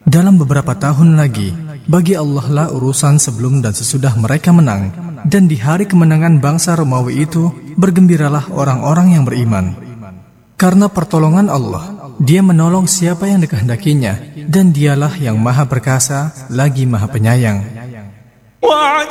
Dalam beberapa tahun lagi, bagi Allah lah urusan sebelum dan sesudah mereka menang. Dan di hari kemenangan bangsa Romawi itu, bergembiralah orang-orang yang beriman. Karena pertolongan Allah, Dia menolong siapa yang dikehendakinya, dan Dialah yang Maha Perkasa lagi Maha Penyayang.